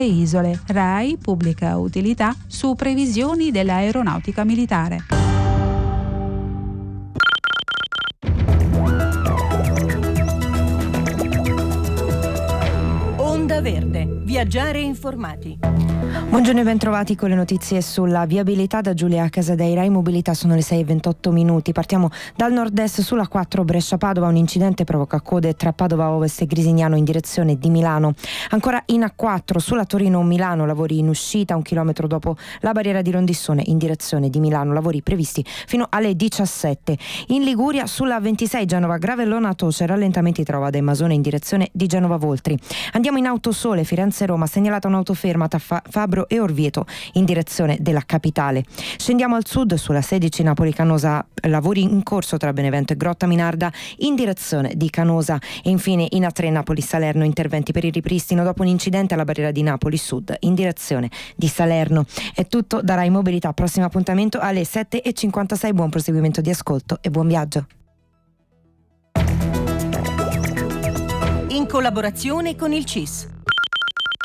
isole. RAI pubblica utilità su previsioni dell'aeronautica militare. Onda Verde, viaggiare informati. Buongiorno e bentrovati con le notizie sulla viabilità da Giulia Casadei. RAI Mobilità, sono le 6:28. Partiamo dal nord-est sulla 4 Brescia-Padova. Un incidente provoca code tra Padova Ovest e Grisignano in direzione di Milano. Ancora in A4 sulla Torino-Milano, lavori in uscita 1 chilometro dopo la barriera di Rondissone in direzione di Milano, lavori previsti fino alle 17. In Liguria sulla 26 Genova-Gravellona-Toce, rallentamenti tra Vada e Masone in direzione di Genova-Voltri. Andiamo in Autosole, Firenze-Roma, segnalata un'autoferma tra Fabro e Orvieto in direzione della capitale. Scendiamo al sud sulla 16 Napoli-Canosa, lavori in corso tra Benevento e Grotta Minarda in direzione di Canosa. E infine in A3 Napoli-Salerno, interventi per il ripristino dopo un incidente alla barriera di Napoli Sud in direzione di Salerno. È tutto da RAI Mobilità, prossimo appuntamento alle 7:56. Buon proseguimento di ascolto e buon viaggio. In collaborazione con il CIS.